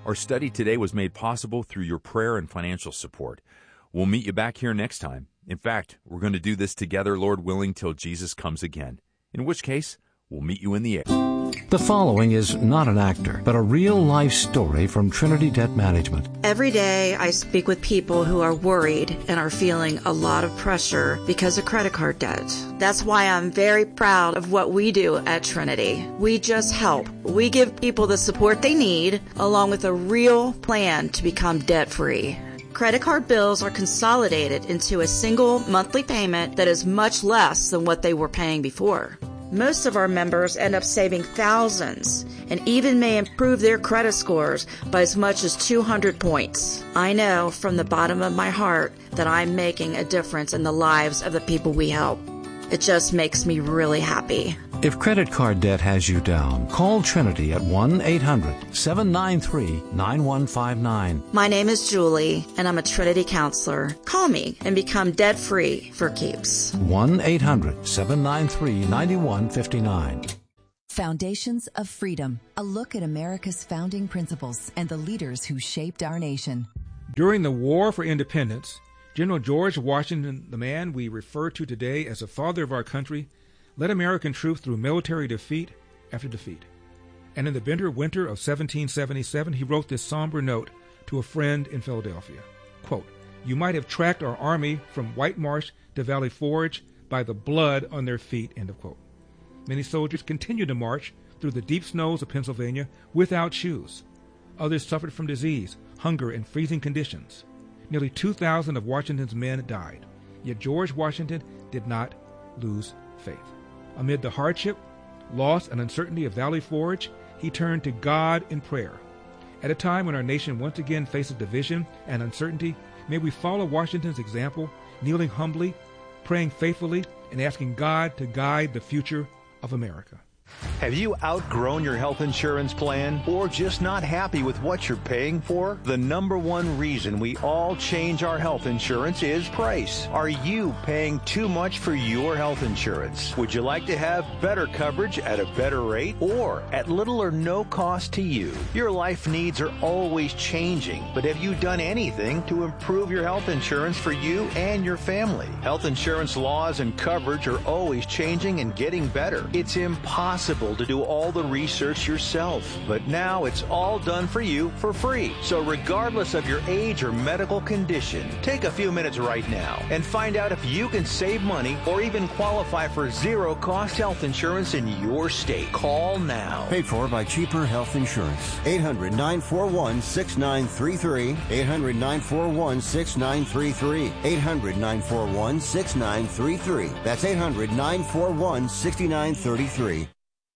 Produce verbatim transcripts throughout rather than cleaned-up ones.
Our study today was made possible through your prayer and financial support. We'll meet you back here next time. In fact, we're going to do this together, Lord willing, till Jesus comes again. In which case, we'll meet you in the air. The following is not an actor, but a real-life story from Trinity Debt Management. Every day I speak with people who are worried and are feeling a lot of pressure because of credit card debt. That's why I'm very proud of what we do at Trinity. We just help. We give people the support they need, along with a real plan to become debt-free. Credit card bills are consolidated into a single monthly payment that is much less than what they were paying before. Most of our members end up saving thousands and even may improve their credit scores by as much as two hundred points. I know from the bottom of my heart that I'm making a difference in the lives of the people we help. It just makes me really happy. If credit card debt has you down, call Trinity at one eight hundred seven nine three nine one five nine. My name is Julie, and I'm a Trinity counselor. Call me and become debt-free for keeps. one eight hundred seven nine three nine one five nine. Foundations of Freedom, a look at America's founding principles and the leaders who shaped our nation. During the War for Independence, General George Washington, the man we refer to today as the father of our country, led American troops through military defeat after defeat. And in the bitter winter of seventeen seventy-seven, he wrote this somber note to a friend in Philadelphia. Quote, "You might have tracked our army from White Marsh to Valley Forge by the blood on their feet," end of quote. Many soldiers continued to march through the deep snows of Pennsylvania without shoes. Others suffered from disease, hunger, and freezing conditions. Nearly two thousand of Washington's men died. Yet George Washington did not lose faith. Amid the hardship, loss, and uncertainty of Valley Forge, he turned to God in prayer. At a time when our nation once again faces division and uncertainty, may we follow Washington's example, kneeling humbly, praying faithfully, and asking God to guide the future of America. Have you outgrown your health insurance plan or just not happy with what you're paying for? The number one reason we all change our health insurance is price. Are you paying too much for your health insurance? Would you like to have better coverage at a better rate or at little or no cost to you? Your life needs are always changing, but have you done anything to improve your health insurance for you and your family? Health insurance laws and coverage are always changing and getting better. It's impossible to do all the research yourself, but now it's all done for you for free. So regardless of your age or medical condition, take a few minutes right now and find out if you can save money or even qualify for zero-cost health insurance in your state. Call now. Paid for by Cheaper Health Insurance. eight hundred nine four one six nine three three. eight hundred nine four one six nine three three. eight hundred nine four one six nine three three. That's eight hundred nine four one six nine three three.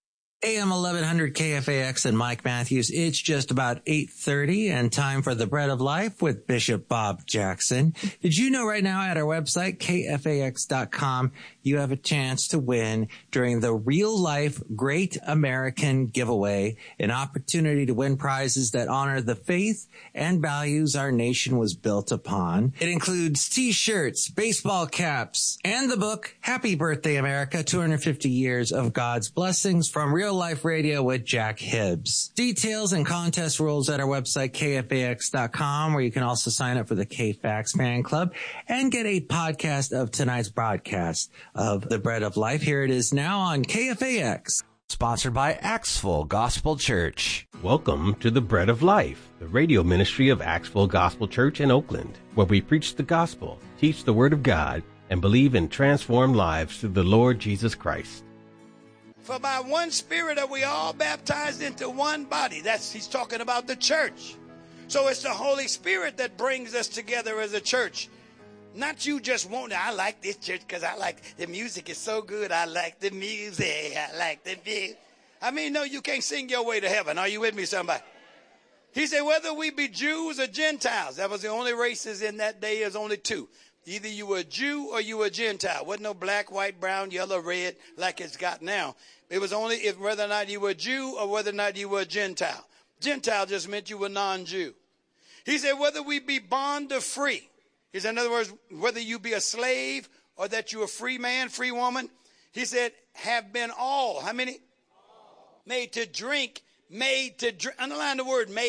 A M eleven hundred K F A X and Mike Matthews. It's just about eight thirty and time for the Bread of Life with Bishop Bob Jackson. Did you know right now at our website, K F A X dot com, you have a chance to win during the Real Life Great American Giveaway, an opportunity to win prizes that honor the faith and values our nation was built upon. It includes t-shirts, baseball caps, and the book, Happy Birthday America, two hundred fifty years of God's Blessings from Real Life Radio with Jack Hibbs. Details and contest rules at our website, K F A X dot com, where you can also sign up for the K-Fax Fan Club and get a podcast of tonight's broadcast of The Bread of Life. Here it is now on K F A X. Sponsored by Axville Gospel Church. Welcome to The Bread of Life, the radio ministry of Axville Gospel Church in Oakland, where we preach the gospel, teach the word of God, and believe in transformed lives through the Lord Jesus Christ. For by one Spirit are we all baptized into one body. That's, he's talking about the church. So it's the Holy Spirit that brings us together as a church. Not you just wanting, I like this church because I like the music is so good. I like the music. I like the music. I mean, no, you can't sing your way to heaven. Are you with me, somebody? He said, whether we be Jews or Gentiles. That was the only races in that day. Is only two. Either you were a Jew or you were a Gentile. Wasn't no black, white, brown, yellow, red like it's got now. It was only if whether or not you were a Jew or whether or not you were a Gentile. Gentile just meant you were non-Jew. He said, whether we be bond or free. He said, in other words, whether you be a slave or that you're a free man, free woman. He said, have been all. How many? All. Made to drink, made to drink. Underline the word made.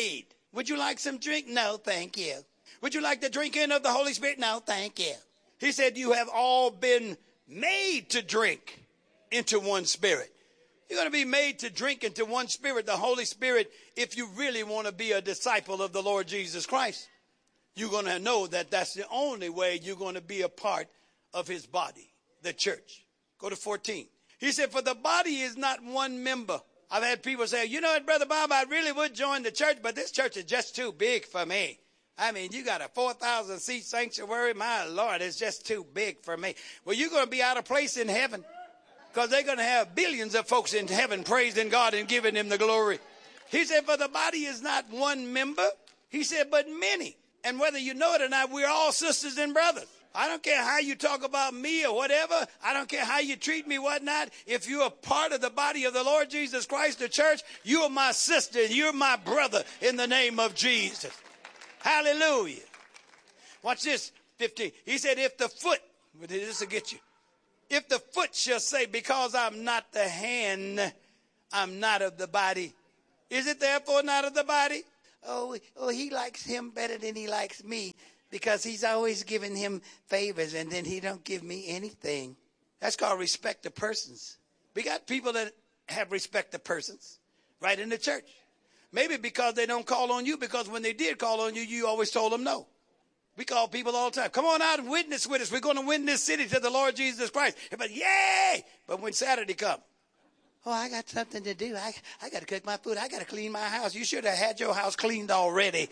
Would you like some drink? No, thank you. Would you like the drinking of the Holy Spirit? No, thank you. He said, you have all been made to drink into one spirit. You're going to be made to drink into one spirit, the Holy Spirit, if you really want to be a disciple of the Lord Jesus Christ. You're going to know that that's the only way you're going to be a part of his body, the church. Go to fourteen. He said, for the body is not one member. I've had people say, you know what, Brother Bob, I really would join the church, but this church is just too big for me. I mean, you got a four thousand seat sanctuary. My Lord, it's just too big for me. Well, you're going to be out of place in heaven, because they're going to have billions of folks in heaven praising God and giving him the glory. He said, for the body is not one member. He said, but many. And whether you know it or not, we're all sisters and brothers. I don't care how you talk about me or whatever. I don't care how you treat me, whatnot. If you're a part of the body of the Lord Jesus Christ, the church, you are my sister. You're my brother in the name of Jesus. Hallelujah. Watch this, fifteen. He said, if the foot, this will get you. If the foot shall say, because I'm not the hand, I'm not of the body. Is it therefore not of the body? Oh, oh, he likes him better than he likes me, because he's always giving him favors and then he don't give me anything. That's called respect of persons. We got people that have respect of persons right in the church. Maybe because they don't call on you, because when they did call on you, you always told them no. We call people all the time. Come on out and witness with us. We're going to win this city to the Lord Jesus Christ. But yay! But when Saturday comes, oh, I got something to do. I, I got to cook my food. I got to clean my house. You should have had your house cleaned already.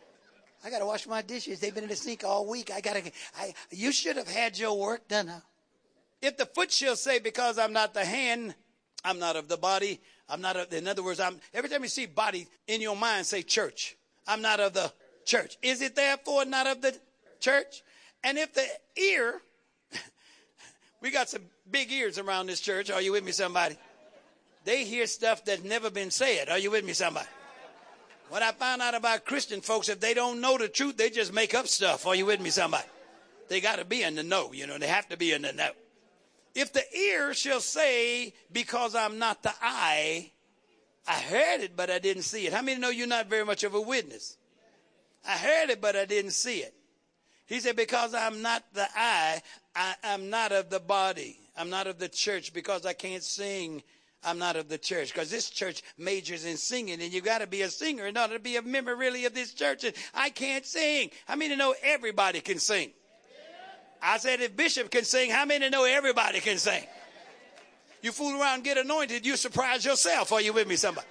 I got to wash my dishes. They've been in the sink all week. I got to. I. You should have had your work done. Huh? If the foot shall say, because I'm not the hand, I'm not of the body. I'm not of. In other words, I'm. Every time you see body in your mind, say church. I'm not of the church. Is it therefore not of the church? And if the ear, we got some big ears around this church. Are you with me, somebody? They hear stuff that's never been said. Are you with me, somebody? What I found out about Christian folks, if they don't know the truth, they just make up stuff. Are you with me, somebody? They got to be in the know, you know. They have to be in the know. If the ear shall say, because I'm not the eye, I heard it, but I didn't see it. How many know you're not very much of a witness? I heard it, but I didn't see it. He said, because I'm not the eye, I, I'm not of the body. I'm not of the church. Because I can't sing, I'm not of the church. Because this church majors in singing, and you got to be a singer in order to be a member really of this church. And I can't sing. How many know everybody can sing? I said, if Bishop can sing, how many know everybody can sing? You fool around and get anointed, you surprise yourself. Are you with me, somebody?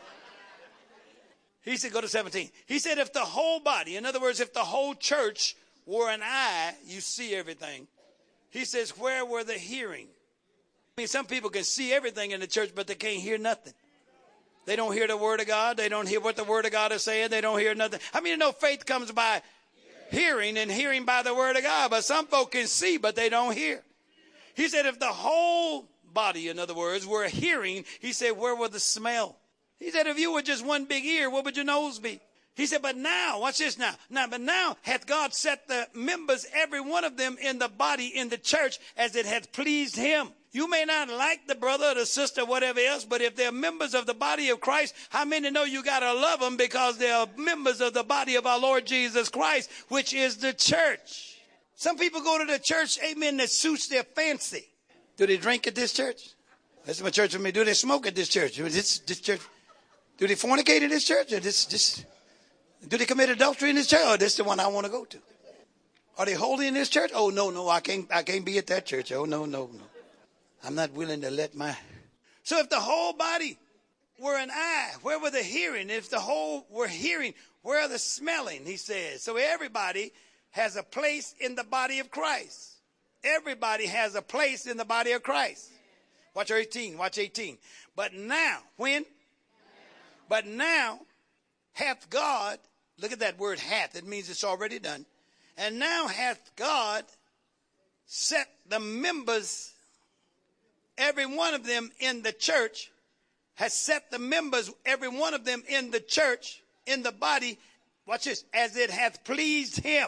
He said, go to seventeen. He said, if the whole body, in other words, if the whole church were an eye, you see everything. He says, where were the hearing? I mean, some people can see everything in the church, but they can't hear nothing. They don't hear the word of God. They don't hear what the word of God is saying. They don't hear nothing. I mean, you know, faith comes by hearing, and hearing by the word of God. But some folk can see, but they don't hear. He said, if the whole body, in other words, were hearing, he said, where were the smell? He said, if you were just one big ear, what would your nose be? He said, but now, watch this now. Now, but now hath God set the members, every one of them in the body, in the church, as it hath pleased him. You may not like the brother or the sister, whatever else, but if they're members of the body of Christ, how many know you got to love them because they're members of the body of our Lord Jesus Christ, which is the church? Some people go to the church, amen, that suits their fancy. Do they drink at this church? This is my church for me. Do they smoke at this church? This, this church? Do they fornicate in this church? Or this, this, do they commit adultery in this church? Oh, this is the one I want to go to. Are they holy in this church? Oh, no, no, I can't, I can't be at that church. Oh, no, no, no. I'm not willing to let my... So if the whole body were an eye, where were the hearing? If the whole were hearing, where are the smelling, he says. So everybody has a place in the body of Christ. Everybody has a place in the body of Christ. Watch eighteen, watch eighteen. But now, when? But now hath God, look at that word hath, it means it's already done. And now hath God set the members, every one of them in the church, has set the members, every one of them in the church, in the body, watch this, as it hath pleased him.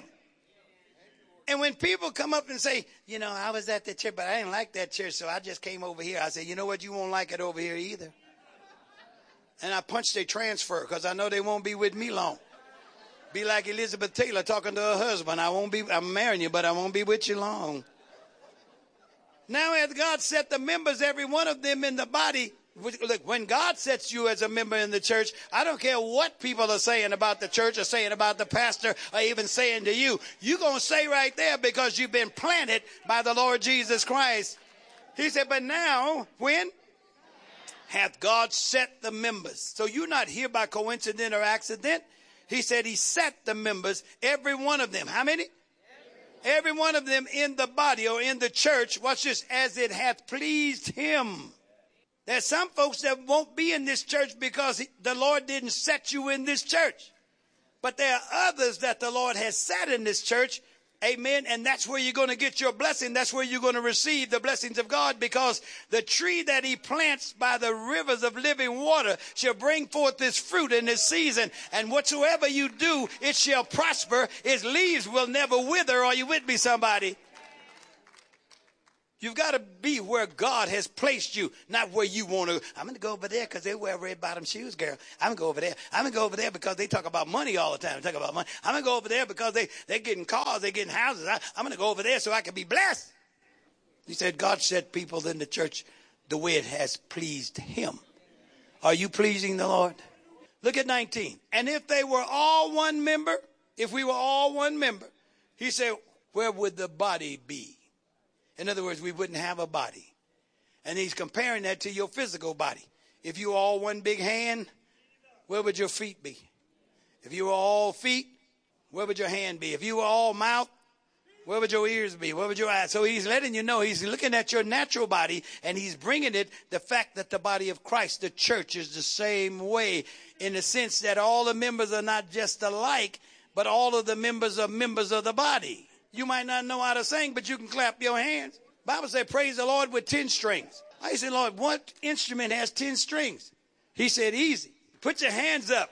And when people come up and say, you know, I was at the church, but I didn't like that church, so I just came over here. I say, you know what, you won't like it over here either. And I punch their transfer because I know they won't be with me long. Be like Elizabeth Taylor talking to her husband. I won't be, I'm marrying you, but I won't be with you long. Now, as God set the members, every one of them in the body, look, when God sets you as a member in the church, I don't care what people are saying about the church or saying about the pastor or even saying to you. You're going to say right there because you've been planted by the Lord Jesus Christ. He said, but now, when? Hath God set the members. So you're not here by coincidence or accident. He said he set the members, every one of them. How many? Every one of them in the body or in the church. Watch this. As it hath pleased him. There's some folks that won't be in this church because he, the Lord didn't set you in this church. But there are others that the Lord has set in this church. Amen. And that's where you're going to get your blessing. That's where you're going to receive the blessings of God, because the tree that he plants by the rivers of living water shall bring forth this fruit in this season. And whatsoever you do, it shall prosper. Its leaves will never wither. Are you with me, somebody? You've got to be where God has placed you, not where you want to. I'm going to go over there because they wear red bottom shoes, girl. I'm going to go over there. I'm going to go over there because they talk about money all the time. They talk about money. I'm going to go over there because they, they're getting cars, they're getting houses. I, I'm going to go over there so I can be blessed. He said God set people in the church the way it has pleased him. Are you pleasing the Lord? Look at nineteen. And if they were all one member, if we were all one member, he said, where would the body be? In other words, we wouldn't have a body. And he's comparing that to your physical body. If you were all one big hand, where would your feet be? If you were all feet, where would your hand be? If you were all mouth, where would your ears be? Where would your eyes? So he's letting you know, he's looking at your natural body, and he's bringing it, the fact that the body of Christ, the church, is the same way, in the sense that all the members are not just alike, but all of the members are members of the body. You might not know how to sing, but you can clap your hands. Bible said, praise the Lord with ten strings. I said, Lord, what instrument has ten strings? He said, easy. Put your hands up.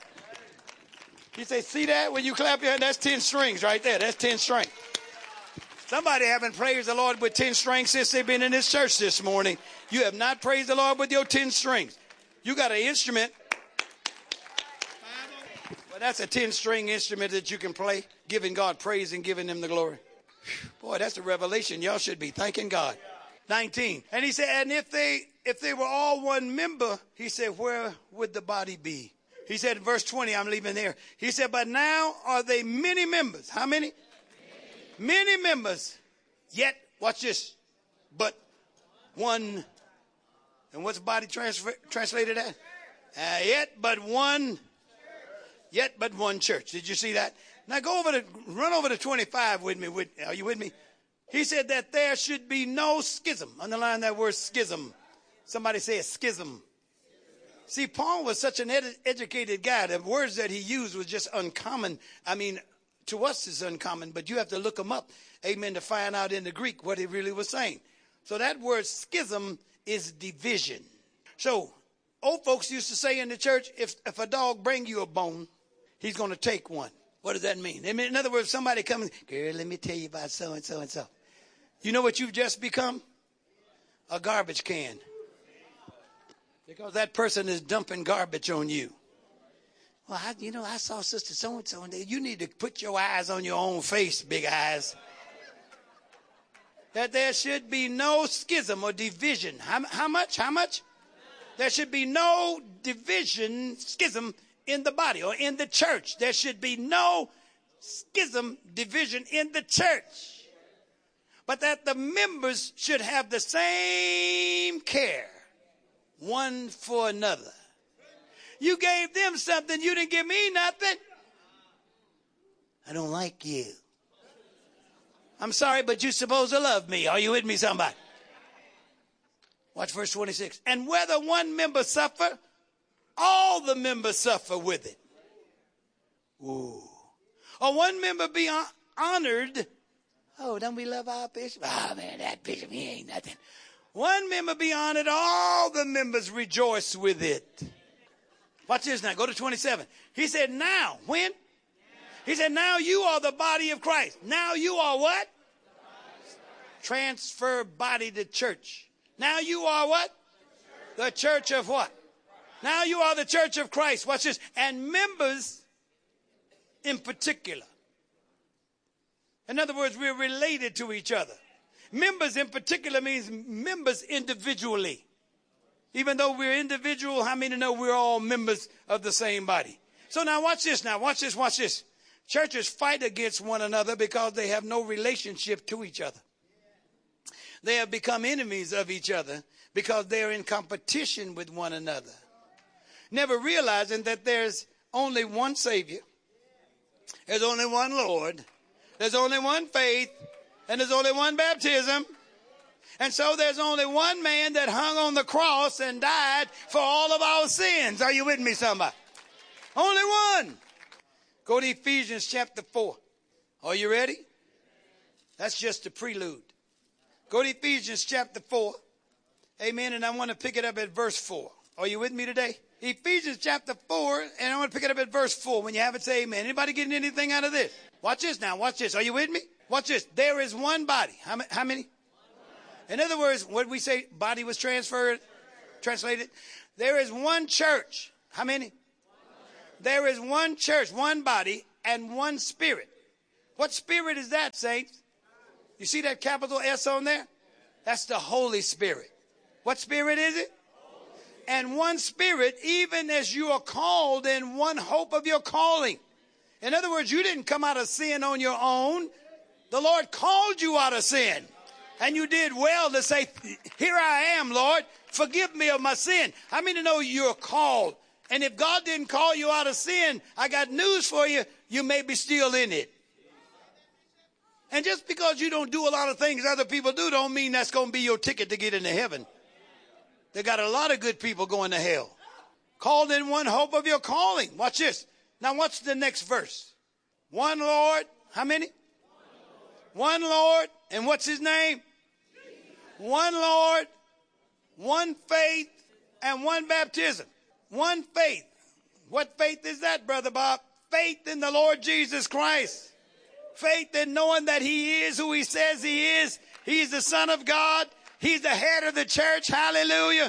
He said, see that? When you clap your hands, that's ten strings right there. That's ten strings. Somebody haven't praised the Lord with ten strings since they've been in this church this morning. You have not praised the Lord with your ten strings. You got an instrument. Well, that's a ten-string instrument that you can play, giving God praise and giving him the glory. Boy, that's a revelation. Y'all should be thanking God. nineteen. And he said, and if they if they were all one member, he said, where would the body be? He said in verse twenty, I'm leaving there. He said, but now are they many members. How many? Many, many members. Yet, watch this, but one. And what's body transfer, translated as? Uh, yet but one. Yet but one church. Did you see that? Now go over to, run over to twenty-five with me. With, are you with me? He said that there should be no schism. Underline that word schism. Somebody say a schism. See, Paul was such an ed- educated guy. The words that he used was just uncommon. I mean, to us it's uncommon, but you have to look them up, amen, to find out in the Greek what he really was saying. So that word schism is division. So old folks used to say in the church, if, if a dog bring you a bone, he's going to take one. What does that mean? I mean, in other words, somebody comes, girl, let me tell you about so and so and so. You know what you've just become? A garbage can. Because that person is dumping garbage on you. Well, I, you know, I saw Sister so and so, and you need to put your eyes on your own face, big eyes. That there should be no schism or division. How, how much? How much? There should be no division, schism, in the body or in the church. There should be no schism, division in the church. But that the members should have the same care one for another. You gave them something, you didn't give me nothing. I don't like you. I'm sorry, but you're supposed to love me. Are you with me, somebody? Watch verse twenty-six. And whether one member suffer, all the members suffer with it. Ooh. Or one member be honored. Oh, don't we love our bishop? Oh, man, that bishop, he ain't nothing. One member be honored, all the members rejoice with it. Watch this now. Go to twenty-seven. He said, now, when? He said, now you are the body of Christ. Now you are what? Transfer body to church. Now you are what? The church of what? Now you are the church of Christ. Watch this. And members in particular. In other words, we're related to each other. Members in particular means members individually. Even though we're individual, how many know we're all members of the same body? So now watch this now. Watch this, watch this. Churches fight against one another because they have no relationship to each other. They have become enemies of each other because they're in competition with one another. Never realizing that there's only one Savior. There's only one Lord. There's only one faith. And there's only one baptism. And so there's only one man that hung on the cross and died for all of our sins. Are you with me, somebody? Only one. Go to Ephesians chapter four. Are you ready? That's just a prelude. Go to Ephesians chapter four. Amen. And I want to pick it up at verse four. Are you with me today? Ephesians chapter four. And I want to pick it up at verse four. When you have it, say amen. Anybody getting anything out of this? Watch this now. Watch this. Are you with me? Watch this. There is one body. How, how many? In other words, what we say, body was transferred, translated. There is one church. How many? There is one church, one body, and one spirit. What spirit is that, saints? You see that capital S on there? That's the Holy Spirit. What spirit is it? And one spirit, even as you are called in one hope of your calling. In other words, you didn't come out of sin on your own. The Lord called you out of sin. And you did well to say, here I am, Lord. Forgive me of my sin. How many know you're called? And if God didn't call you out of sin, I got news for you. You may be still in it. And just because you don't do a lot of things other people do, don't mean that's going to be your ticket to get into heaven. They got a lot of good people going to hell. Called in one hope of your calling. Watch this. Now watch the next verse. One Lord. How many? One Lord. And what's his name? One Lord, one faith, and one baptism. One faith. What faith is that, Brother Bob? Faith in the Lord Jesus Christ. Faith in knowing that he is who he says he is. He's the Son of God. He's the head of the church. Hallelujah.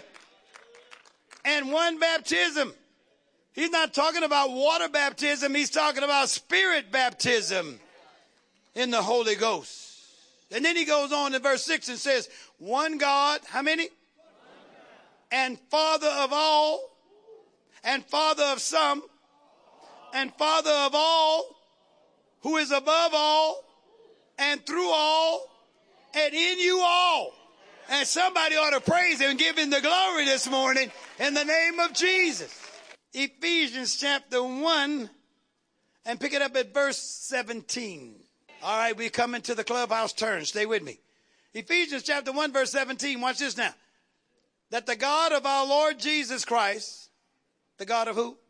And one baptism. He's not talking about water baptism. He's talking about spirit baptism in the Holy Ghost. And then he goes on in verse six and says, one God, how many? And Father of all, and Father of some, and Father of all, who is above all, and through all, and in you all. And somebody ought to praise him and give him the glory this morning in the name of Jesus. Ephesians chapter one, and pick it up at verse seventeen. All right, we're coming to the clubhouse turn. Stay with me. Ephesians chapter one, verse seventeen. Watch this now. That the God of our Lord Jesus Christ, the God of who?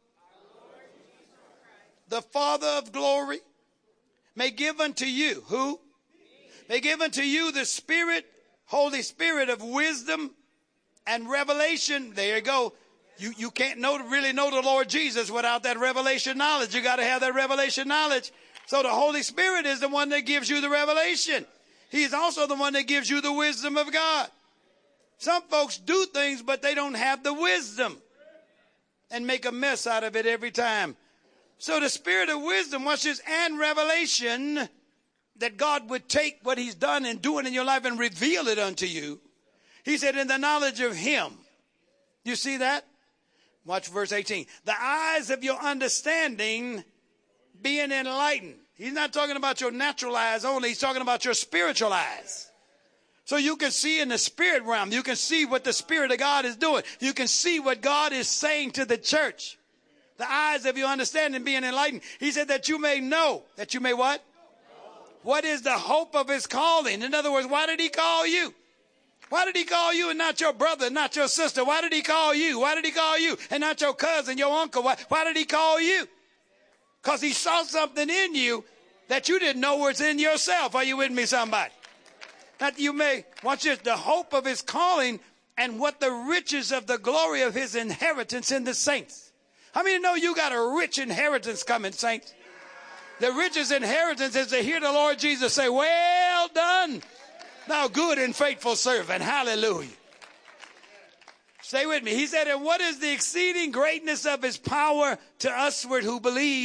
The Father of glory, may give unto you, who? May give unto you the Spirit, Holy Spirit of wisdom and revelation. There you go. You, you can't know, really know the Lord Jesus without that revelation knowledge. You got to have that revelation knowledge. So the Holy Spirit is the one that gives you the revelation. He's also the one that gives you the wisdom of God. Some folks do things, but they don't have the wisdom and make a mess out of it every time. So the Spirit of wisdom, watch this, and revelation, that God would take what he's done and doing in your life and reveal it unto you. He said, in the knowledge of him. You see that? Watch verse eighteen. The eyes of your understanding being enlightened. He's not talking about your natural eyes only. He's talking about your spiritual eyes. So you can see in the spirit realm. You can see what the Spirit of God is doing. You can see what God is saying to the church. The eyes of your understanding being enlightened. He said that you may know. That you may what? What is the hope of his calling? In other words, why did he call you? Why did he call you and not your brother, not your sister? Why did he call you? Why did he call you and not your cousin, your uncle? Why, why did he call you? Because he saw something in you that you didn't know was in yourself. Are you with me, somebody? That you may, watch this, the hope of his calling and what the riches of the glory of his inheritance in the saints. How many know you got a rich inheritance coming, saints? The richest inheritance is to hear the Lord Jesus say, well done, thou good and faithful servant. Hallelujah. Stay with me. He said, and what is the exceeding greatness of his power to usward who believe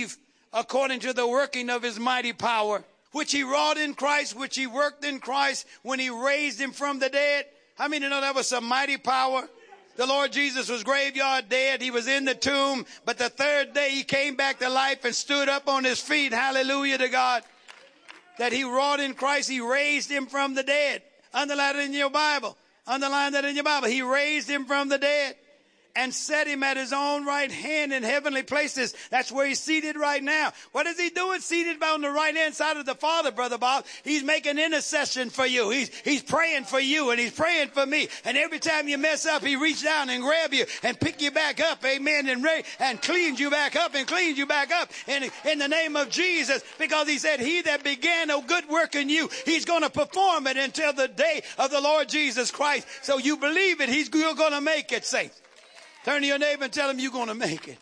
according to the working of his mighty power, which he wrought in Christ, which he worked in Christ when he raised him from the dead. How many know that was some mighty power? The Lord Jesus was graveyard dead. He was in the tomb. But the third day he came back to life and stood up on his feet. Hallelujah to God. That he wrought in Christ. He raised him from the dead. Underline it in your Bible. Underline that in your Bible. He raised him from the dead and set him at his own right hand in heavenly places. That's where he's seated right now. What is he doing? Seated on the right hand side of the Father, Brother Bob. He's making intercession for you. He's, he's praying for you and he's praying for me. And every time you mess up, he reaches down and grab you and pick you back up. Amen. And, re- and cleans you back up and cleans you back up in, in the name of Jesus. Because he said, he that began a good work in you, he's going to perform it until the day of the Lord Jesus Christ. So you believe it. He's, you're going to make it, saints. Turn to your neighbor and tell him you're going to make it.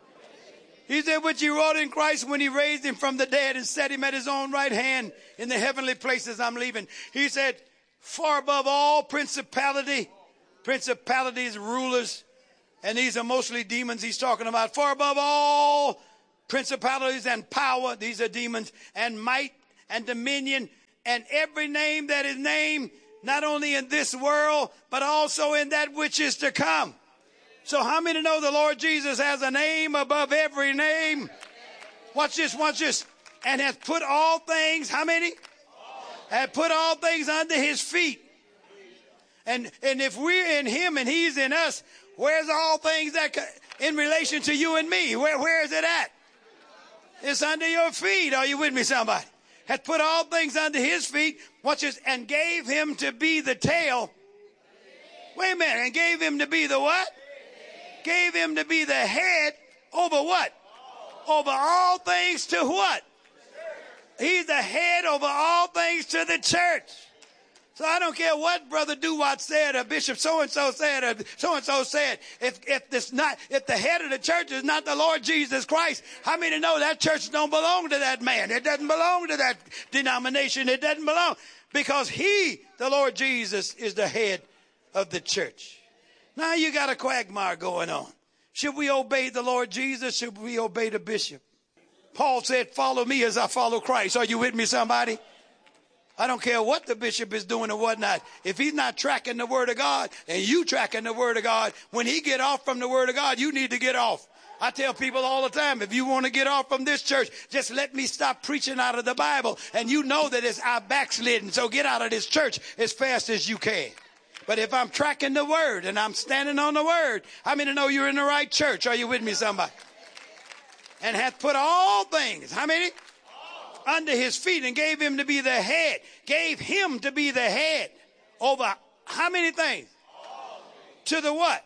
He said, which he wrought in Christ when he raised him from the dead and set him at his own right hand in the heavenly places. I'm leaving. He said, far above all principality, principalities, rulers, and these are mostly demons he's talking about. Far above all principalities and power, these are demons, and might and dominion, and every name that is named, not only in this world, but also in that which is to come. So how many know the Lord Jesus has a name above every name? Watch this, watch this. And has put all things, how many? Has put all things under his feet. And, and if we're in him and he's in us, where's all things that in relation to you and me? Where, where is it at? It's under your feet. Are you with me, somebody? Has put all things under his feet. Watch this. And gave him to be the tail. Wait a minute. And gave him to be the what? Gave him to be the head over what? Over all things to what? He's the head over all things to the church. So I don't care what Brother Duwat said or Bishop so-and-so said or so-and-so said. If, if this not, if the head of the church is not the Lord Jesus Christ, how many know that church don't belong to that man? It doesn't belong to that denomination. It doesn't belong because he, the Lord Jesus, is the head of the church. Now you got a quagmire going on. Should we obey the Lord Jesus? Should we obey the bishop? Paul said, follow me as I follow Christ. Are you with me, somebody? I don't care what the bishop is doing or whatnot. If he's not tracking the word of God and you tracking the word of God, when he get off from the word of God, you need to get off. I tell people all the time, if you want to get off from this church, just let me stop preaching out of the Bible. And you know that it's our backsliding. So get out of this church as fast as you can. But if I'm tracking the word and I'm standing on the word, how many know you're in the right church? Are you with me, somebody? And hath put all things, how many? All. Under his feet and gave him to be the head. Gave him to be the head over how many things? All. To the what?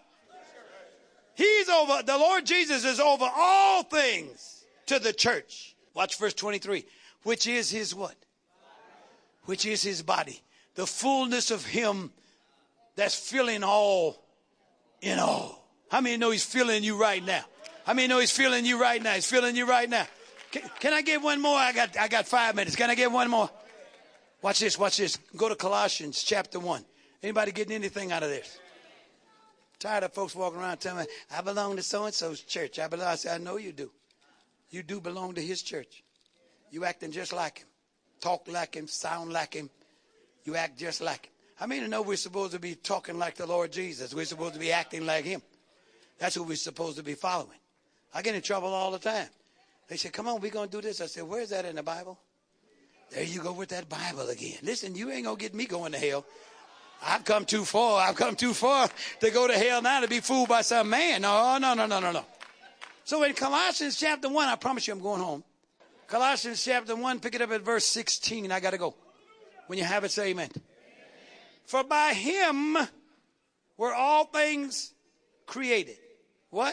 He's over, the Lord Jesus is over all things to the church. Watch verse twenty-three. Which is his what? Which is his body. The fullness of him that's filling all in all. How many know he's filling you right now? How many know he's filling you right now? He's filling you right now. Can, can I get one more? I got I got five minutes. Can I get one more? Watch this, watch this. Go to Colossians chapter one. Anybody getting anything out of this? Tired of folks walking around telling me, I belong to so-and-so's church. I belong. I say, I know you do. You do belong to his church. You acting just like him. Talk like him, sound like him. You act just like him. How many know we're supposed to be talking like the Lord Jesus? We're supposed to be acting like him. That's who we're supposed to be following. I get in trouble all the time. They say, come on, we're going to do this. I said, where's that in the Bible? There you go with that Bible again. Listen, you ain't going to get me going to hell. I've come too far. I've come too far to go to hell now to be fooled by some man. No, no, no, no, no, no. So in Colossians chapter one, I promise you I'm going home. Colossians chapter one, pick it up at verse sixteen. I got to go. When you have it, say amen. For by him were all things created. What?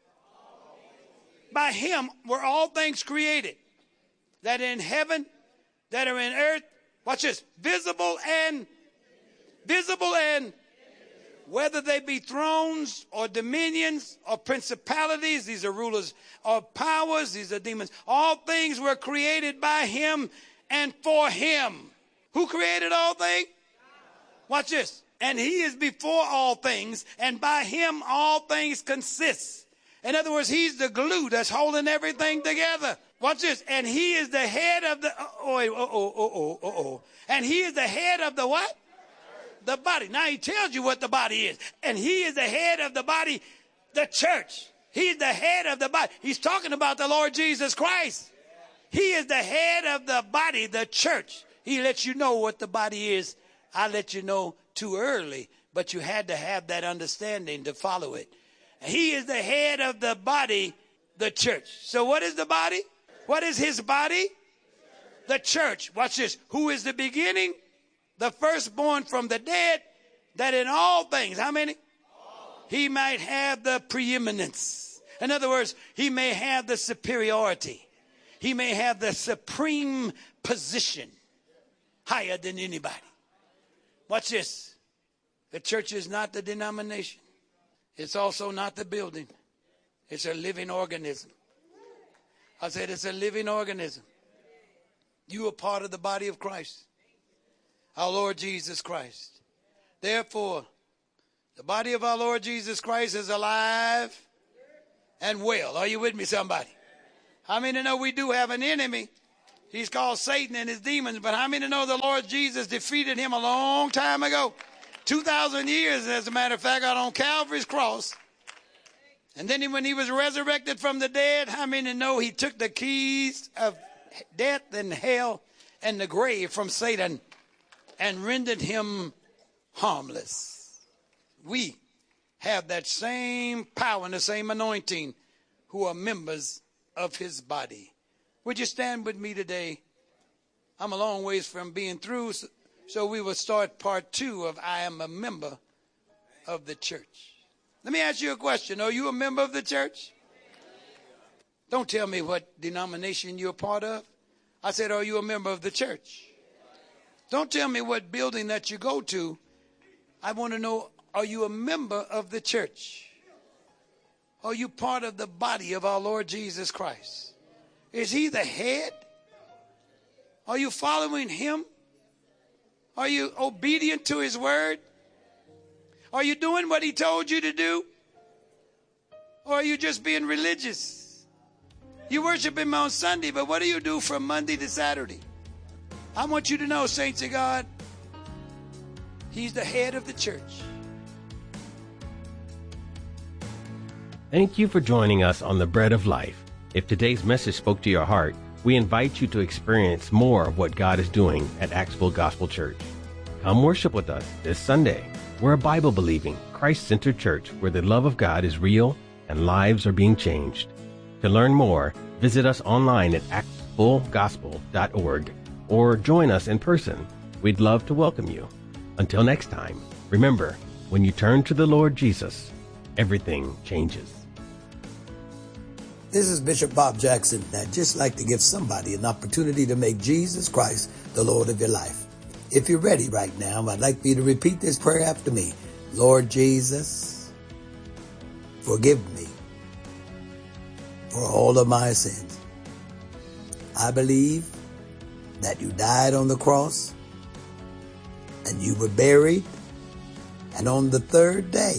By him were all things created. That in heaven, that are in earth. Watch this. Visible and visible and whether they be thrones or dominions or principalities, these are rulers, or powers, these are demons. All things were created by him and for him. Who created all things? Watch this. And he is before all things, and by him all things consist. In other words, he's the glue that's holding everything together. Watch this. And he is the head of the, oh, oh, oh, oh, oh, oh, oh. And he is the head of the what? The body. Now he tells you what the body is. And he is the head of the body, the church. He's the head of the body. He's talking about the Lord Jesus Christ. He is the head of the body, the church. He lets you know what the body is. I let you know too early, but you had to have that understanding to follow it. He is the head of the body, the church. So what is the body? What is his body? The church. Watch this. Who is the beginning? The firstborn from the dead, that in all things, how many? He might have the preeminence. In other words, he may have the superiority. He may have the supreme position higher than anybody. Watch this. The church is not the denomination. It's also not the building. It's a living organism. I said it's a living organism. You are part of the body of Christ, our Lord Jesus Christ. Therefore, the body of our Lord Jesus Christ is alive and well. Are you with me, somebody? How many know we do have an enemy? He's called Satan and his demons. But how many know the Lord Jesus defeated him a long time ago? two thousand years, as a matter of fact, out on Calvary's cross. And then when he was resurrected from the dead, how many know he took the keys of death and hell and the grave from Satan and rendered him harmless? We have that same power and the same anointing who are members of his body. Would you stand with me today? I'm a long ways from being through, so, so we will start part two of I am a member of the church. Let me ask you a question. Are you a member of the church? Don't tell me what denomination you're part of. I said, are you a member of the church? Don't tell me what building that you go to. I want to know, are you a member of the church? Are you part of the body of our Lord Jesus Christ? Is he the head? Are you following him? Are you obedient to his word? Are you doing what he told you to do? Or are you just being religious? You worship him on Sunday, but what do you do from Monday to Saturday? I want you to know, saints of God, he's the head of the church. Thank you for joining us on the Bread of Life. If today's message spoke to your heart, we invite you to experience more of what God is doing at Axville Gospel Church. Come worship with us this Sunday. We're a Bible-believing, Christ-centered church where the love of God is real and lives are being changed. To learn more, visit us online at axville gospel dot org or join us in person. We'd love to welcome you. Until next time, remember, when you turn to the Lord Jesus, everything changes. This is Bishop Bob Jackson. I'd just like to give somebody an opportunity to make Jesus Christ the Lord of your life. If you're ready right now, I'd like for you to repeat this prayer after me. Lord Jesus, forgive me for all of my sins. I believe that you died on the cross and you were buried, and on the third day,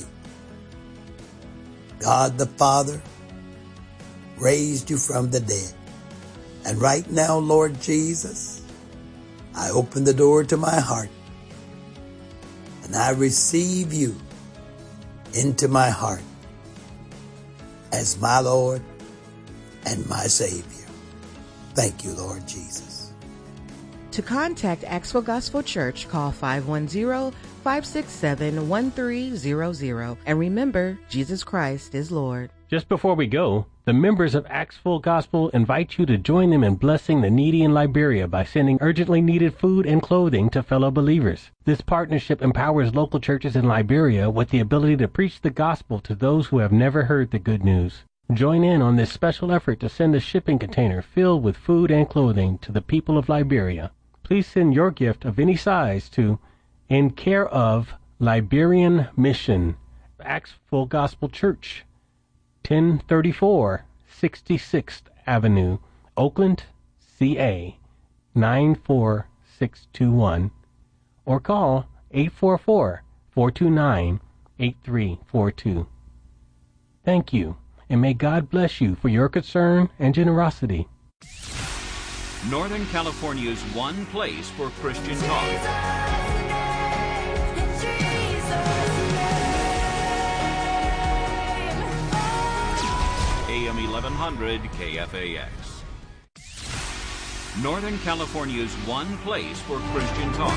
God the Father raised you from the dead. And right now, Lord Jesus, I open the door to my heart and I receive you into my heart as my Lord and my Savior. Thank you, Lord Jesus. To contact Axville Gospel Church, call five one zero, five six seven, one three zero zero. And remember, Jesus Christ is Lord. Just before we go, the members of Axville Gospel invite you to join them in blessing the needy in Liberia by sending urgently needed food and clothing to fellow believers. This partnership empowers local churches in Liberia with the ability to preach the gospel to those who have never heard the good news. Join in on this special effort to send a shipping container filled with food and clothing to the people of Liberia. Please send your gift of any size to In Care of Liberian Mission, Axville Gospel Church, ten thirty-four sixty-sixth Avenue, Oakland, C A nine four six two one, or call eight four four, four two nine, eight three four two. Thank you, and may God bless you for your concern and generosity. Northern California's one place for Christian talk. A M eleven hundred K F A X. Northern California's one place for Christian talk.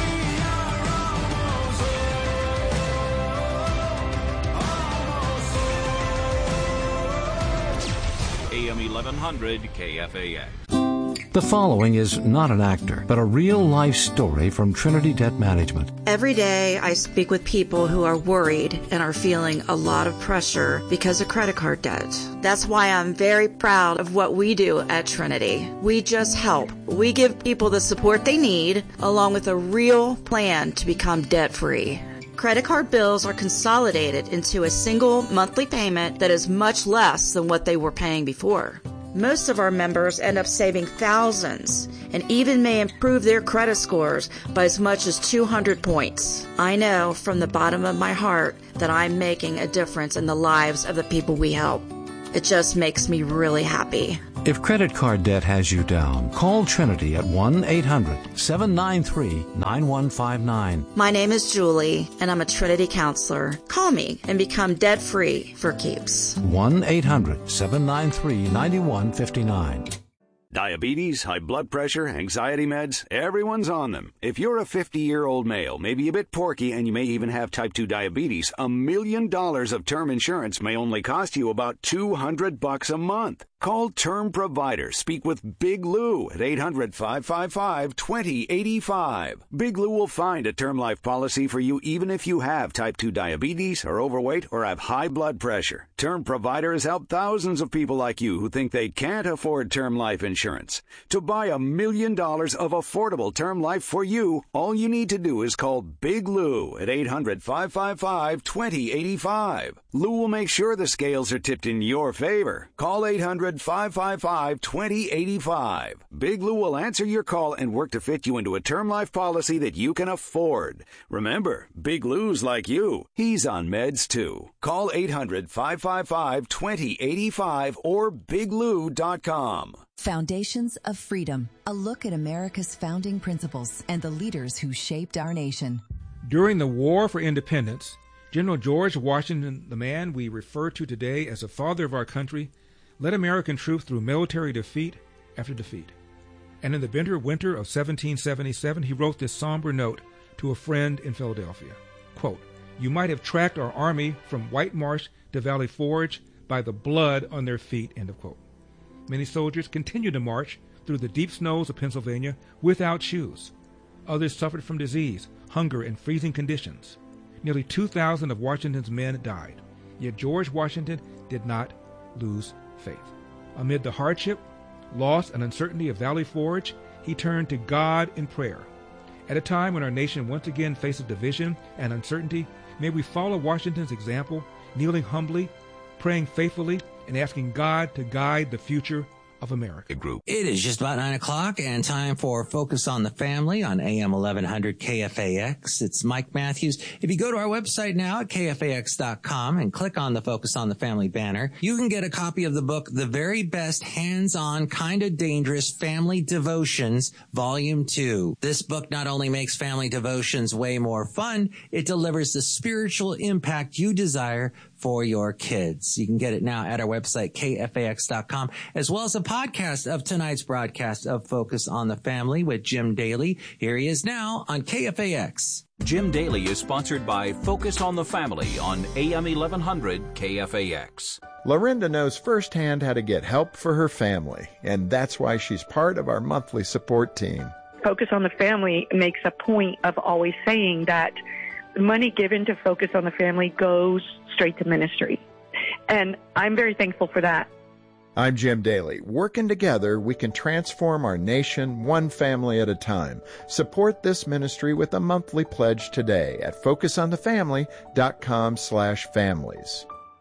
A M eleven hundred K F A X. The following is not an actor, but a real-life story from Trinity Debt Management. Every day I speak with people who are worried and are feeling a lot of pressure because of credit card debt. That's why I'm very proud of what we do at Trinity. We just help. We give people the support they need, along with a real plan to become debt-free. Credit card bills are consolidated into a single monthly payment that is much less than what they were paying before. Most of our members end up saving thousands and even may improve their credit scores by as much as two hundred points. I know from the bottom of my heart that I'm making a difference in the lives of the people we help. It just makes me really happy. If credit card debt has you down, call Trinity at one eight hundred seven nine three nine one five nine. My name is Julie, and I'm a Trinity counselor. Call me and become debt-free for keeps. one eight hundred seven nine three nine one five nine. Diabetes, high blood pressure, anxiety meds, everyone's on them. If you're a fifty-year-old male, maybe a bit porky, and you may even have type two diabetes, a million dollars of term insurance may only cost you about two hundred bucks a month. Call Term Provider. Speak with Big Lou at eight hundred five five five two zero eight five. Big Lou will find a term life policy for you even if you have type two diabetes, are overweight, or have high blood pressure. Term Provider has helped thousands of people like you who think they can't afford term life insurance. To buy a million dollars of affordable term life for you, all you need to do is call Big Lou at eight hundred five five five two zero eight five. Lou will make sure the scales are tipped in your favor. Call eight hundred five five five two zero eight five. Big Lou will answer your call and work to fit you into a term life policy that you can afford. Remember, Big Lou's like you. He's on meds too. Call eight hundred five five five two zero eight five or big lou dot com. Foundations of Freedom, a look at America's founding principles and the leaders who shaped our nation. During the War for Independence, General George Washington, the man we refer to today as the father of our country, led American troops through military defeat after defeat. And in the bitter winter of seventeen seventy-seven, he wrote this somber note to a friend in Philadelphia. Quote, "You might have tracked our army from White Marsh to Valley Forge by the blood on their feet," end of quote. Many soldiers continued to march through the deep snows of Pennsylvania without shoes. Others suffered from disease, hunger, and freezing conditions. Nearly two thousand of Washington's men died. Yet George Washington did not lose faith. Amid the hardship, loss, and uncertainty of Valley Forge, he turned to God in prayer. At a time when our nation once again faces division and uncertainty, may we follow Washington's example, kneeling humbly, praying faithfully, and asking God to guide the future of America. Group. It is just about nine o'clock and time for Focus on the Family on A M eleven hundred K F A X. It's Mike Matthews. If you go to our website now at K F A X dot com and click on the Focus on the Family banner, you can get a copy of the book, The Very Best Hands-On Kinda Dangerous Family Devotions, Volume two. This book not only makes family devotions way more fun, it delivers the spiritual impact you desire for your kids. You can get it now at our website, K F A X dot com, as well as a podcast of tonight's broadcast of Focus on the Family with Jim Daly. Here he is now on K F A X. Jim Daly is sponsored by Focus on the Family on A M eleven hundred K F A X. Lorinda knows firsthand how to get help for her family, and that's why she's part of our monthly support team. Focus on the Family makes a point of always saying that money given to Focus on the Family goes straight to ministry. And I'm very thankful for that. I'm Jim Daly. Working together, we can transform our nation one family at a time. Support this ministry with a monthly pledge today at focus on the family dot com slash families.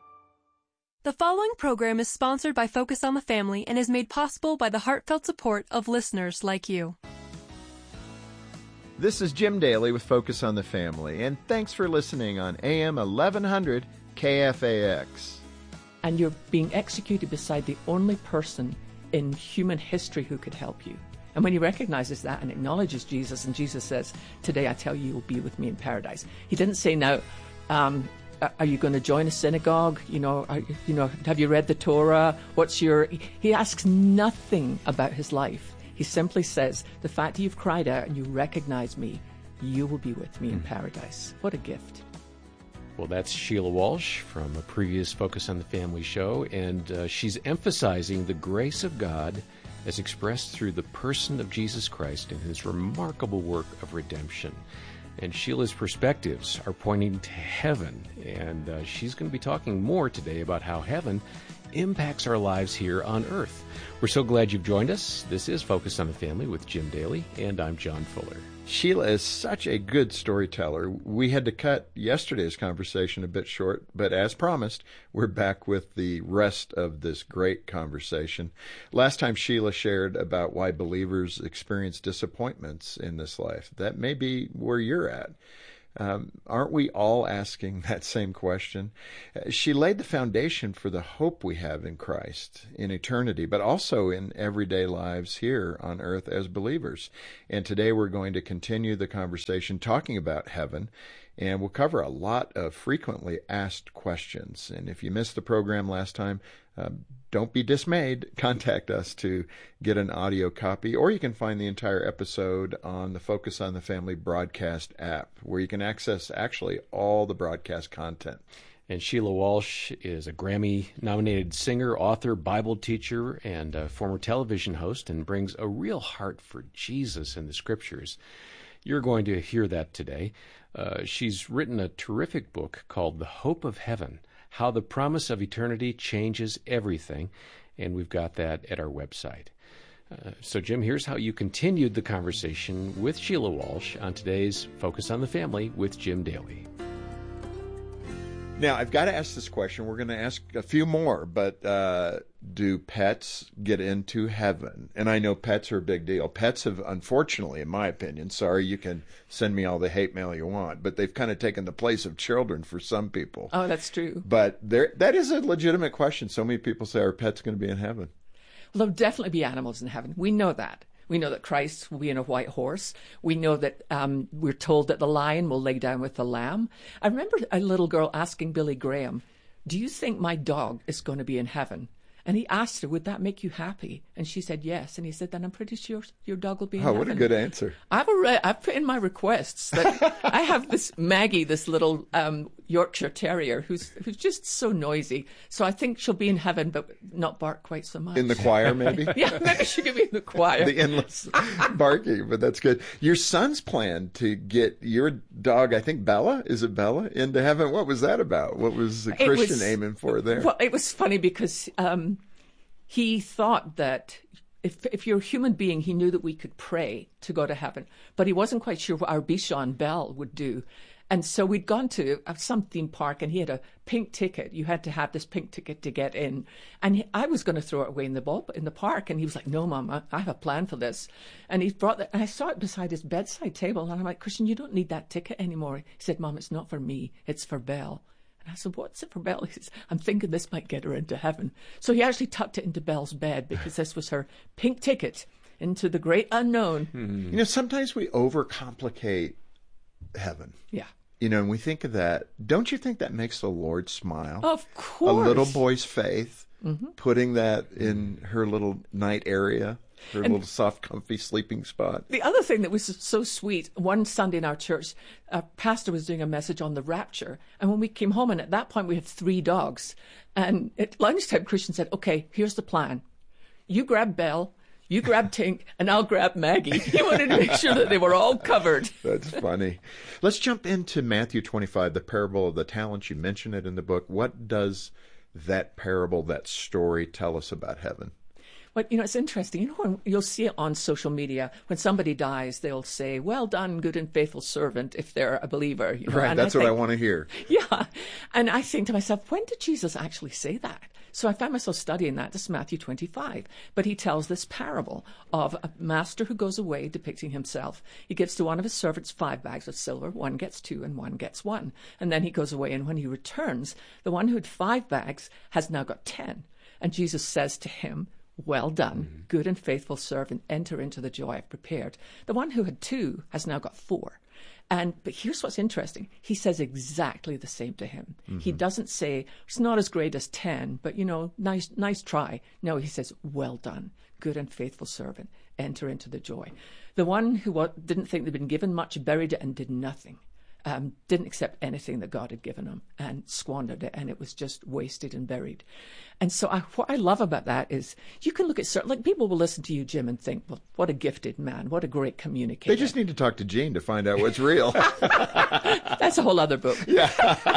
The following program is sponsored by Focus on the Family and is made possible by the heartfelt support of listeners like you. This is Jim Daly with Focus on the Family, and thanks for listening on A M eleven hundred K F A X. And you're being executed beside the only person in human history who could help you. And when he recognizes that and acknowledges Jesus, and Jesus says, today I tell you, you'll be with me in paradise. He didn't say, now, um, are you going to join a synagogue? You know, are, you know, have you read the Torah? What's your... He asks nothing about his life. He simply says, the fact that you've cried out and you recognize me, you will be with me in paradise. What a gift. Well, that's Sheila Walsh from a previous Focus on the Family show, and uh, she's emphasizing the grace of God as expressed through the person of Jesus Christ and his remarkable work of redemption. And Sheila's perspectives are pointing to heaven, and uh, she's going to be talking more today about how heaven impacts our lives here on earth. We're so glad you've joined us. This is Focus on the Family with Jim Daly, and I'm John Fuller. Sheila is such a good storyteller. We had to cut yesterday's conversation a bit short, but as promised, we're back with the rest of this great conversation. Last time Sheila shared about why believers experience disappointments in this life. That may be where you're at. Um, aren't we all asking that same question? Uh, she laid the foundation for the hope we have in Christ in eternity, but also in everyday lives here on earth as believers. And today we're going to continue the conversation talking about heaven, and we'll cover a lot of frequently asked questions. And if you missed the program last time, uh, don't be dismayed. Contact us to get an audio copy, or you can find the entire episode on the Focus on the Family broadcast app, where you can access actually all the broadcast content. And Sheila Walsh is a Grammy-nominated singer, author, Bible teacher, and a former television host, and brings a real heart for Jesus and the Scriptures. You're going to hear that today. Uh, she's written a terrific book called The Hope of Heaven, How the Promise of Eternity Changes Everything, and we've got that at our website. Uh, so, Jim, here's how you continued the conversation with Sheila Walsh on today's Focus on the Family with Jim Daly. Now, I've got to ask this question. We're going to ask a few more, but uh, do pets get into heaven? And I know pets are a big deal. Pets have, unfortunately, in my opinion, sorry, you can send me all the hate mail you want, but they've kind of taken the place of children for some people. Oh, that's true. But there, that is a legitimate question. So many people say, are pets going to be in heaven? Well, there'll definitely be animals in heaven. We know that. We know that Christ will be in a white horse. We know that um, we're told that the lion will lay down with the lamb. I remember a little girl asking Billy Graham, do you think my dog is going to be in heaven? And he asked her, would that make you happy? And she said yes. And he said, then I'm pretty sure your dog will be in oh, heaven. What a good answer. I've already, I've put in my requests that I have this Maggie, this little um, Yorkshire Terrier, who's who's just so noisy. So I think she'll be in heaven, but not bark quite so much. In the choir, maybe? Yeah, maybe she could be in the choir. The endless barking, but that's good. Your son's plan to get your dog, I think Bella, is it Bella, into heaven? What was that about? What was the Christian was, aiming for there? Well, it was funny because um, he thought that if if you're a human being, he knew that we could pray to go to heaven, but he wasn't quite sure what our Bichon Belle would do. And so we'd gone to some theme park, and he had a pink ticket. You had to have this pink ticket to get in. And he, I was going to throw it away in the ball, in the park. And he was like, no, Mom, I, I have a plan for this. And he brought that, and I saw it beside his bedside table. And I'm like, Christian, you don't need that ticket anymore. He said, Mom, it's not for me. It's for Belle. And I said, what's it for Belle? He says, I'm thinking this might get her into heaven. So he actually tucked it into Belle's bed because this was her pink ticket into the great unknown. Hmm. You know, sometimes we overcomplicate heaven. Yeah. You know, and we think of that. Don't you think that makes the Lord smile? Of course. A little boy's faith, mm-hmm. putting that in her little night area, her and little soft, comfy sleeping spot. The other thing that was so sweet, one Sunday in our church, a pastor was doing a message on the rapture. And when we came home, and at that point we had three dogs. And at lunchtime, Christian said, okay, here's the plan. You grab Belle. You grab Tink, and I'll grab Maggie. He wanted to make sure that they were all covered. That's funny. Let's jump into Matthew twenty-five, the parable of the talents. You mention it in the book. What does that parable, that story, tell us about heaven? Well, you know, it's interesting. You know, when you'll see it on social media, when somebody dies, they'll say, well done, good and faithful servant, if they're a believer. You know? Right, and that's I what think, I want to hear. Yeah. And I think to myself, when did Jesus actually say that? So I found myself studying that. This is Matthew twenty-five. But he tells this parable of a master who goes away depicting himself. He gives to one of his servants five bags of silver. One gets two and one gets one. And then he goes away. And when he returns, the one who had five bags has now got ten. And Jesus says to him, well done, good and faithful servant, enter into the joy I've prepared. The one who had two has now got four. And but here's what's interesting. He says exactly the same to him. Mm-hmm. He doesn't say, it's not as great as ten, but, you know, nice nice try. No, he says, well done, good and faithful servant, enter into the joy. The one who what, didn't think they'd been given much, buried it and did nothing. Um, didn't accept anything that God had given him and squandered it, and it was just wasted and buried. And so I, what I love about that is you can look at certain, like people will listen to you, Jim, and think, well, what a gifted man, what a great communicator. They just need to talk to Gene to find out what's real. That's a whole other book. Yeah.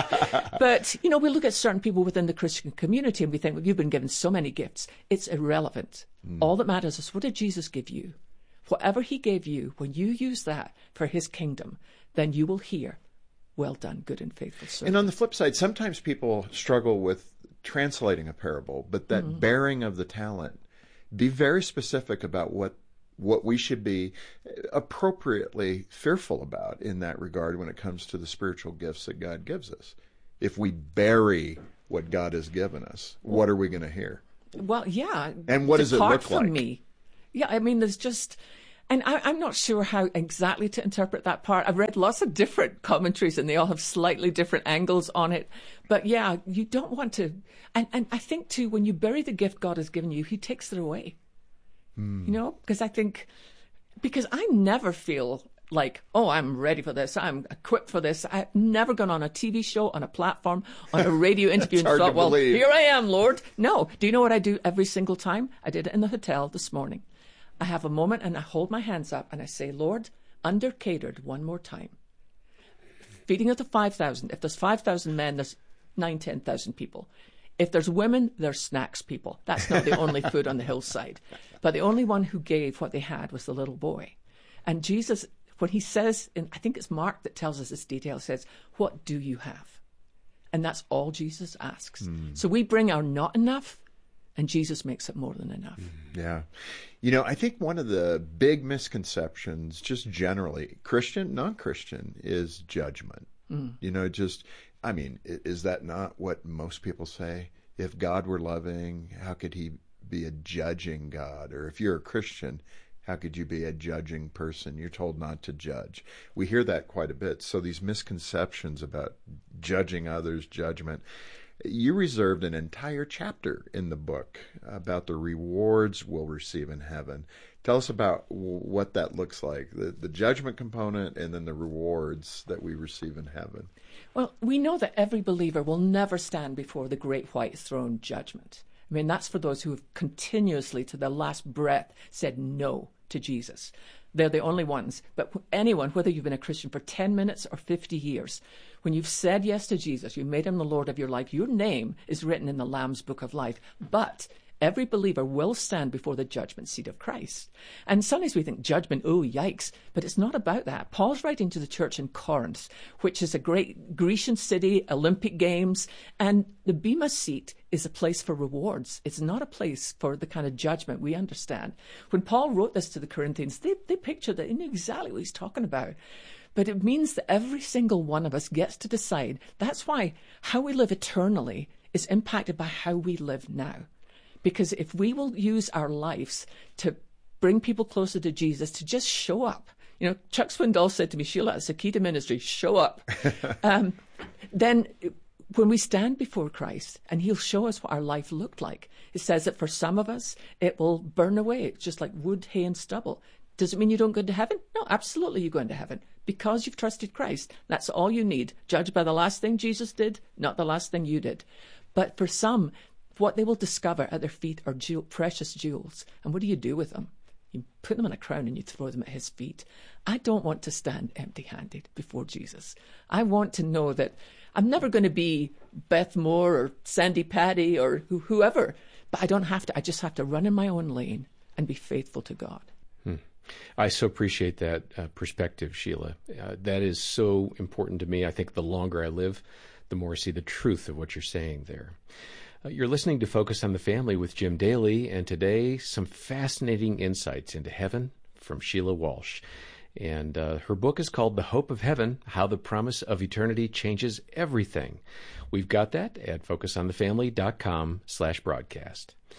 But, you know, we look at certain people within the Christian community and we think, well, you've been given so many gifts. It's irrelevant. Mm. All that matters is, what did Jesus give you? Whatever he gave you, when you use that for his kingdom, then you will hear, well done, good and faithful servant. And on the flip side, sometimes people struggle with translating a parable, but that mm-hmm. bearing of the talent, be very specific about what what we should be appropriately fearful about in that regard when it comes to the spiritual gifts that God gives us. If we bury what God has given us, what are we going to hear? Well, yeah. And what does it look from like? Me. Yeah, I mean, there's just... And I, I'm not sure how exactly to interpret that part. I've read lots of different commentaries and they all have slightly different angles on it. But yeah, you don't want to... And, and I think too, when you bury the gift God has given you, he takes it away. Mm. You know, because I think... Because I never feel like, oh, I'm ready for this, I'm equipped for this. I've never gone on a T V show, on a platform, on a radio interview and thought, well, believe. Here I am, Lord. No. Do you know what I do every single time? I did it in the hotel this morning. I have a moment and I hold my hands up and I say, Lord, under catered one more time. Feeding of the five thousand. If there's five thousand men, there's nine, ten thousand people. If there's women, there's snacks people. That's not the only food on the hillside. But the only one who gave what they had was the little boy. And Jesus, when he says, and I think it's Mark that tells us this detail, says, what do you have? And that's all Jesus asks. Mm. So we bring our not enough, and Jesus makes it more than enough. Yeah. You know, I think one of the big misconceptions, just generally, Christian, non-Christian, is judgment. Mm. You know, just, I mean, is that not what most people say? If God were loving, how could he be a judging God? Or if you're a Christian, how could you be a judging person? You're told not to judge. We hear that quite a bit. So these misconceptions about judging others, judgment. You reserved an entire chapter in the book about the rewards we'll receive in heaven. Tell us about what that looks like, the, the judgment component and then the rewards that we receive in heaven. Well, we know that every believer will never stand before the great white throne judgment. I mean, that's for those who have continuously, to their last breath, said no to Jesus. They're the only ones. But anyone, whether you've been a Christian for ten minutes or fifty years, when you've said yes to Jesus, you made him the Lord of your life, your name is written in the Lamb's Book of Life. But every believer will stand before the judgment seat of Christ. And sometimes we think judgment, oh, yikes. But it's not about that. Paul's writing to the church in Corinth, which is a great Grecian city, Olympic Games, and the Bema seat is a place for rewards. It's not a place for the kind of judgment we understand. When Paul wrote this to the Corinthians, they, they pictured that, they knew exactly what he's talking about. But it means that every single one of us gets to decide. That's why how we live eternally is impacted by how we live now. Because if we will use our lives to bring people closer to Jesus, to just show up. You know, Chuck Swindoll said to me, Sheila, it's the key to ministry, show up. um, then when we stand before Christ and he'll show us what our life looked like, it says that for some of us, it will burn away. It's just like wood, hay, and stubble. Does it mean you don't go into heaven? No, absolutely you go into heaven because you've trusted Christ. That's all you need. Judged by the last thing Jesus did, not the last thing you did. But for some, what they will discover at their feet are jewel, precious jewels. And what do you do with them? You put them in a crown and you throw them at his feet. I don't want to stand empty-handed before Jesus. I want to know that I'm never going to be Beth Moore or Sandy Patty or wh- whoever, but I don't have to. I just have to run in my own lane and be faithful to God. Hmm. I so appreciate that uh, perspective, Sheila. Uh, that is so important to me. I think the longer I live, the more I see the truth of what you're saying there. Uh, you're listening to Focus on the Family with Jim Daly, and today some fascinating insights into heaven from Sheila Walsh. And uh, her book is called The Hope of Heaven, How the Promise of Eternity Changes Everything. We've got that at focus on the family dot com slash broadcast.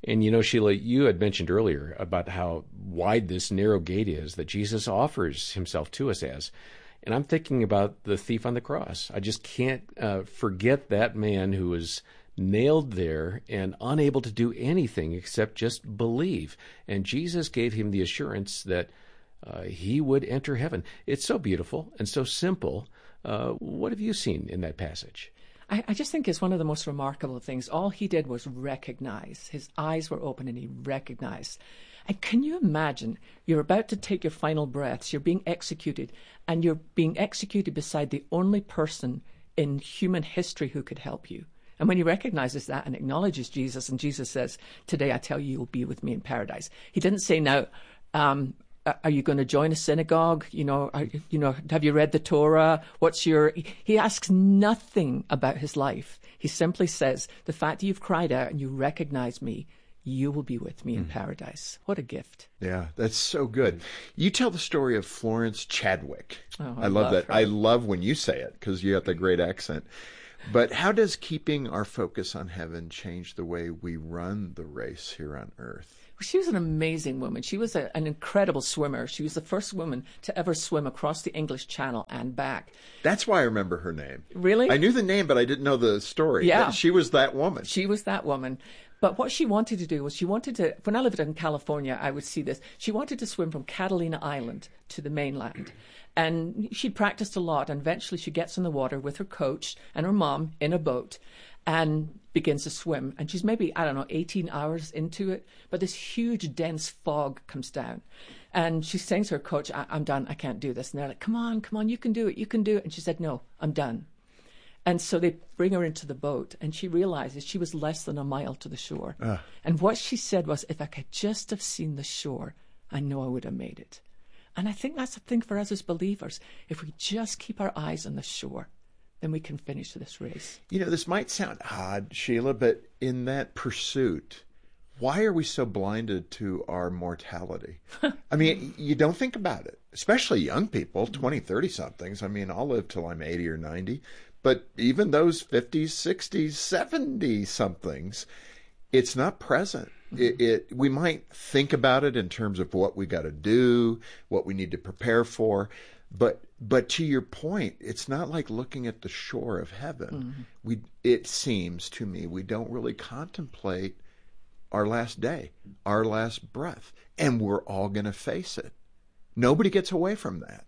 And you know, Sheila, you had mentioned earlier about how wide this narrow gate is that Jesus offers himself to us as. And I'm thinking about the thief on the cross. I just can't uh, forget that man who was nailed there and unable to do anything except just believe. And Jesus gave him the assurance that uh, he would enter heaven. It's so beautiful and so simple. Uh, what have you seen in that passage? I, I just think it's one of the most remarkable things. All he did was recognize. His eyes were open and he recognized. And can you imagine, you're about to take your final breaths, you're being executed, and you're being executed beside the only person in human history who could help you. And when he recognizes that and acknowledges Jesus, and Jesus says, today I tell you, you'll be with me in paradise. He didn't say, now, um, are you going to join a synagogue? You know, are, you know, have you read the Torah? What's your... He asks nothing about his life. He simply says, the fact that you've cried out and you recognize me, you will be with me in paradise. What a gift. Yeah, that's so good. You tell the story of Florence Chadwick. Oh, I, I love, love that. her. I love when you say it because you got the great accent. But how does keeping our focus on heaven change the way we run the race here on earth? She was an amazing woman. She was a, an incredible swimmer. She was the first woman to ever swim across the English Channel and back. That's why I remember her name. Really? I knew the name, but I didn't know the story. Yeah. She was that woman. She was that woman. But what she wanted to do was she wanted to, when I lived in California, I would see this. She wanted to swim from Catalina Island to the mainland. And she practiced a lot. And eventually she gets in the water with her coach and her mom in a boat and begins to swim. And she's maybe, I don't know, eighteen hours into it. But this huge, dense fog comes down. And she's saying to her coach, I- I'm done. I can't do this. And they're like, come on, come on, you can do it. You can do it. And she said, no, I'm done. And so they bring her into the boat, and she realizes she was less than a mile to the shore. Uh. And what she said was, if I could just have seen the shore, I know I would have made it. And I think that's the thing for us as believers. If we just keep our eyes on the shore, then we can finish this race. You know, this might sound odd, Sheila, but in that pursuit, why are we so blinded to our mortality? I mean, you don't think about it, especially young people, twenty, thirty-somethings. I mean, I'll live till I'm eighty or ninety. But even those fifties, sixties, seventy-somethings, it's not present. Mm-hmm. It, it we might think about it in terms of what we got to do, what we need to prepare for. But but to your point, it's not like looking at the shore of heaven. Mm-hmm. We it seems to me we don't really contemplate our last day, our last breath, and we're all going to face it. Nobody gets away from that.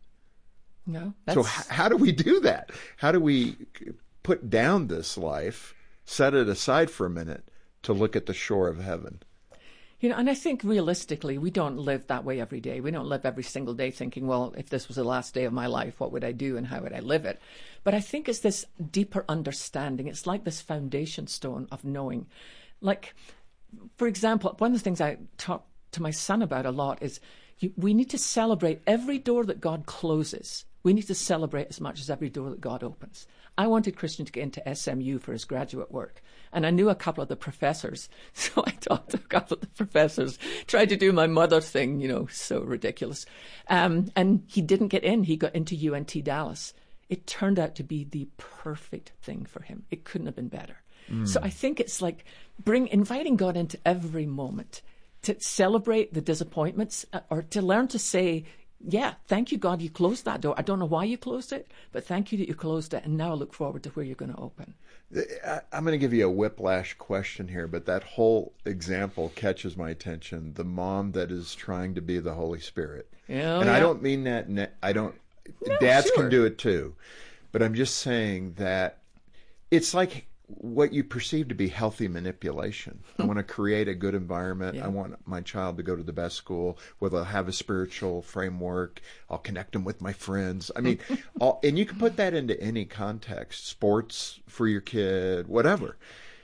No. So h- how do we do that? How do we put down this life, set it aside for a minute to look at the shore of heaven? You know, and I think realistically, we don't live that way every day. We don't live every single day thinking, well, if this was the last day of my life, what would I do and how would I live it? But I think it's this deeper understanding. It's like this foundation stone of knowing. Like, for example, one of the things I talk to my son about a lot is you, we need to celebrate every door that God closes. We need to celebrate as much as every door that God opens. I wanted Christian to get into S M U for his graduate work. And I knew a couple of the professors. So I talked to a couple of the professors, tried to do my mother thing, you know, so ridiculous. Um, and he didn't get in. He got into U N T Dallas. It turned out to be the perfect thing for him. It couldn't have been better. Mm. So I think it's like bring inviting God into every moment to celebrate the disappointments or to learn to say, yeah, thank you, God, you closed that door. I don't know why you closed it, but thank you that you closed it. And now I look forward to where you're going to open. I'm going to give you a whiplash question here, but that whole example catches my attention. The mom that is trying to be the Holy Spirit. Oh, and yeah. I don't mean that, ne- I don't, no, dads sure. can do it too. But I'm just saying that it's like what you perceive to be healthy manipulation. I want to create a good environment. Yeah. I want my child to go to the best school where they'll have a spiritual framework. I'll connect them with my friends. I mean, all, and you can put that into any context, sports for your kid, whatever.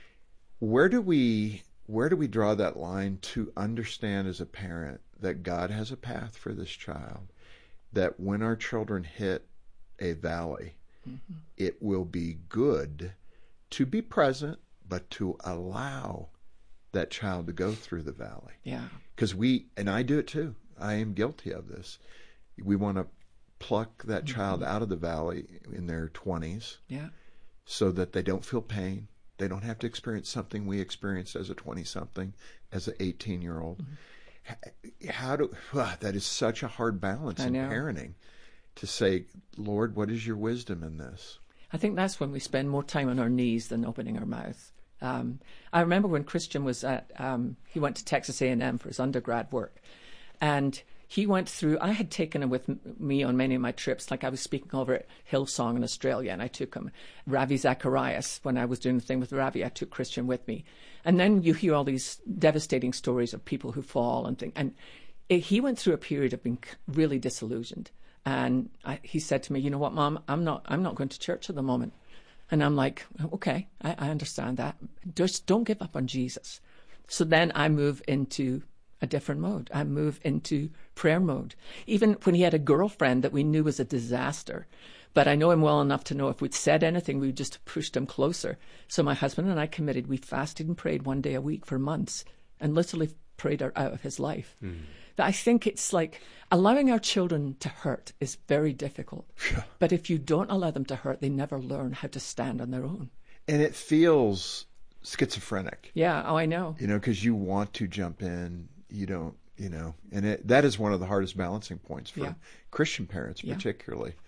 Where do we, where do we draw that line to understand as a parent that God has a path for this child, that when our children hit a valley, mm-hmm. it will be good to be present, but to allow that child to go through the valley. Yeah. Because we, and I do it too, I am guilty of this. We want to pluck that mm-hmm. child out of the valley in their twenties. Yeah. So that they don't feel pain. They don't have to experience something we experienced as a twenty-something. as an eighteen-year-old. Mm-hmm. How do uh, that is such a hard balance I in know. parenting, to say, Lord, what is your wisdom in this? I think that's when we spend more time on our knees than opening our mouth. Um, I remember when Christian was at, um, he went to Texas A and M for his undergrad work, and he went through, I had taken him with m- me on many of my trips, like I was speaking over at Hillsong in Australia, and I took him. Ravi Zacharias, when I was doing the thing with Ravi, I took Christian with me. And then you hear all these devastating stories of people who fall and things. And it, he went through a period of being really disillusioned. And I, he said to me, you know what, Mom, I'm not, I'm not going to church at the moment. And I'm like, okay, I, I understand that. Just don't give up on Jesus. So then I move into a different mode. I move into prayer mode. Even when he had a girlfriend that we knew was a disaster, but I know him well enough to know if we'd said anything, we just pushed him closer. So my husband and I committed, we fasted and prayed one day a week for months and literally prayed her out of his life. Mm. I think it's like allowing our children to hurt is very difficult. But if you don't allow them to hurt, they never learn how to stand on their own. And it feels schizophrenic. Yeah, oh, I know. You know, because you want to jump in, you don't, you know, and it, that is one of the hardest balancing points for yeah. Christian parents yeah. particularly.